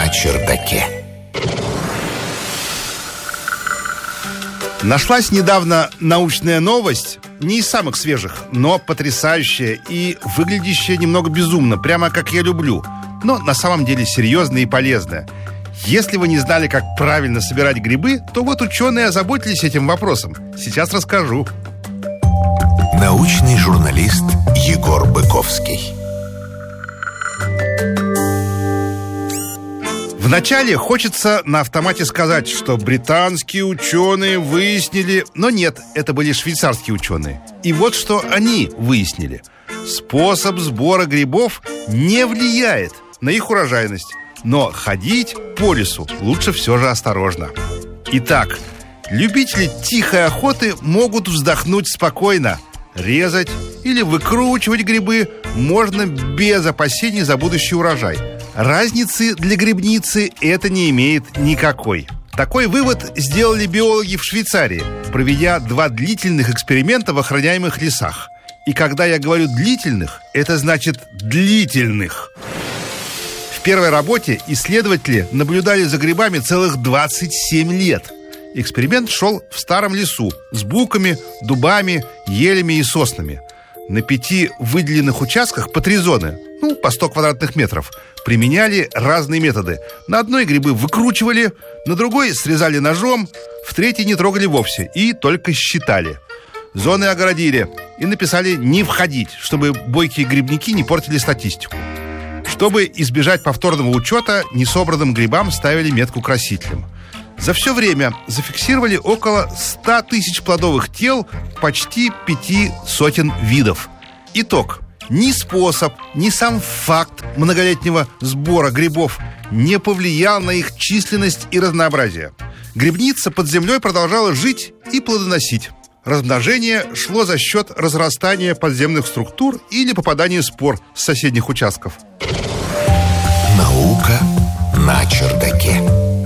на чердаке. Нашлась недавно научная новость, не из самых свежих, но потрясающая и выглядящая немного безумно, прямо как я люблю, но на самом деле серьезная и полезная. Если вы не знали, как правильно собирать грибы, то вот ученые озаботились этим вопросом. Сейчас расскажу. Научный журналист Егор Быковский. Вначале хочется на автомате сказать, что британские ученые выяснили... Но нет, это были швейцарские ученые. И вот что они выяснили. Способ сбора грибов не влияет на их урожайность. Но ходить по лесу лучше все же осторожно. Итак, любители тихой охоты могут вздохнуть спокойно. Резать или выкручивать грибы можно без опасений за будущий урожай. Разницы для грибницы это не имеет никакой. Такой вывод сделали биологи в Швейцарии, проведя 2 длительных эксперимента в охраняемых лесах. И когда я говорю длительных, это значит длительных. В первой работе исследователи наблюдали за грибами целых 27 лет. Эксперимент шел в старом лесу с буками, дубами, елями и соснами. На 5 выделенных участках по 3 зоны, по 100 квадратных метров, применяли разные методы. На одной грибы выкручивали, на другой срезали ножом, в третьей не трогали вовсе и только считали. Зоны огородили и написали «не входить», чтобы бойкие грибники не портили статистику. Чтобы избежать повторного учета, несобранным грибам ставили метку красителем. За все время зафиксировали около 100 тысяч плодовых тел почти 500 видов. Итог. Ни способ, ни сам факт многолетнего сбора грибов не повлиял на их численность и разнообразие. Грибница под землей продолжала жить и плодоносить. Размножение шло за счет разрастания подземных структур или попадания спор с соседних участков. Наука на чердаке.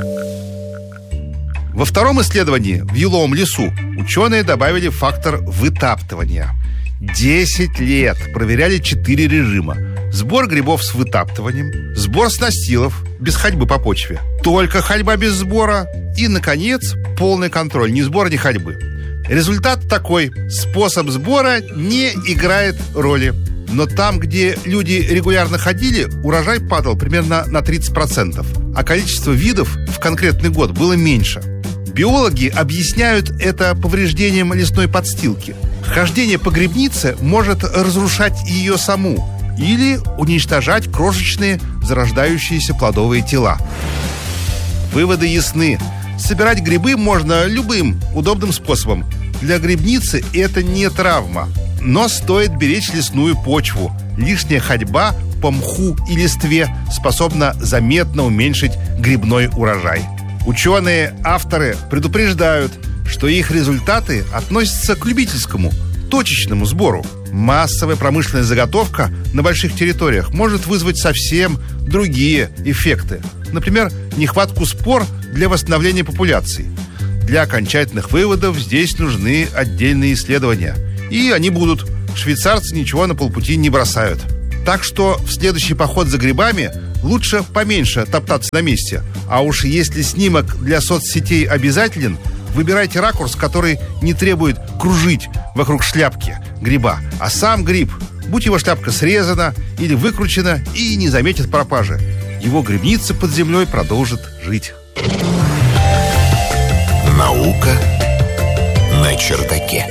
Во втором исследовании в еловом лесу ученые добавили фактор вытаптывания. 10 лет проверяли 4 режима. Сбор грибов с вытаптыванием, сбор с настилов, без ходьбы по почве, только ходьба без сбора и, наконец, полный контроль, ни сбора, ни ходьбы. Результат такой. Способ сбора не играет роли. Но там, где люди регулярно ходили, урожай падал примерно на 30%, а количество видов в конкретный год было меньше. Биологи объясняют это повреждением лесной подстилки. Хождение по грибнице может разрушать ее саму или уничтожать крошечные зарождающиеся плодовые тела. Выводы ясны. Собирать грибы можно любым удобным способом. Для грибницы это не травма. Но стоит беречь лесную почву. Лишняя ходьба по мху и листве способна заметно уменьшить грибной урожай. Ученые-авторы предупреждают, что их результаты относятся к любительскому, точечному сбору. Массовая промышленная заготовка на больших территориях может вызвать совсем другие эффекты. Например, нехватку спор для восстановления популяции. Для окончательных выводов здесь нужны отдельные исследования. И они будут. Швейцарцы ничего на полпути не бросают. Так что в следующий поход за грибами лучше поменьше топтаться на месте. А уж если снимок для соцсетей обязателен, выбирайте ракурс, который не требует кружить вокруг шляпки гриба. А сам гриб, будь его шляпка срезана или выкручена, и не заметит пропажи. Его грибница под землей продолжит жить. Наука на чердаке.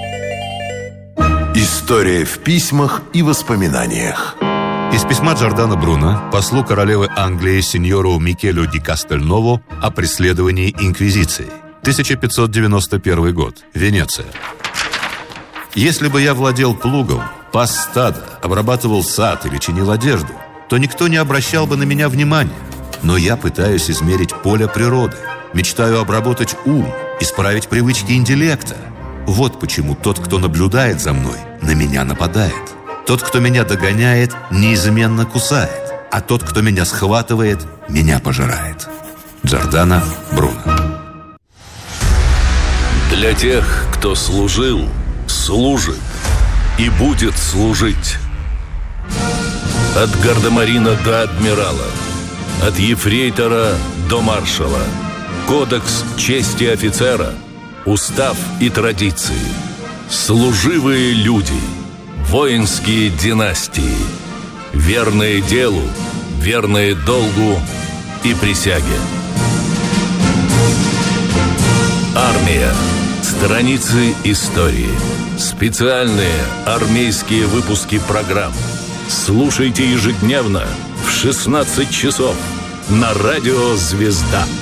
История в письмах и воспоминаниях. Из письма Джордано Бруно послу королевы Англии сеньору Микелю ди Кастельново о преследовании инквизиции. 1591 год. Венеция. Если бы я владел плугом, пас стадо, обрабатывал сад или чинил одежду, то никто не обращал бы на меня внимания. Но я пытаюсь измерить поле природы, мечтаю обработать ум, исправить привычки интеллекта. Вот почему тот, кто наблюдает за мной, на меня нападает. Тот, кто меня догоняет, неизменно кусает, а тот, кто меня схватывает, меня пожирает. Джордано Бруно. Для тех, кто служил, служит и будет служить. От гардемарина до адмирала, От ефрейтора до маршала. Кодекс чести офицера. Устав и традиции. Служивые люди. Воинские династии. Верные делу, верные долгу и присяге. Армия. Страницы истории. Специальные армейские выпуски программ. Слушайте ежедневно в 16 часов на радио «Звезда».